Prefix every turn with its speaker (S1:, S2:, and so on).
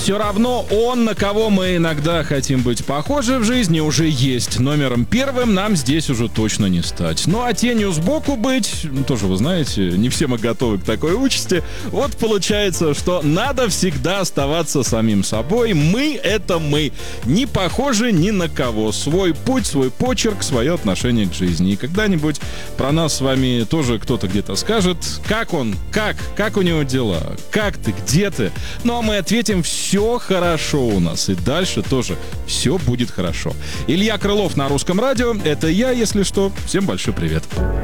S1: Все равно он, на кого мы иногда хотим быть похожи в жизни, уже есть. Номером первым нам здесь уже точно не стать. Ну а тенью сбоку быть, тоже вы знаете, не все мы готовы к такой участи. Вот получается, что надо всегда оставаться самим собой. Мы — это мы. Не похожи ни на кого. Свой путь, свой почерк, свое отношение к жизни. И когда-нибудь про нас с вами тоже кто-то где-то скажет, как он, как у него дела, как ты, где ты. Ну а мы ответим: все хорошо у нас. И дальше тоже все будет хорошо. Илья Крылов на Русском радио. Это я, если что. Всем большой привет.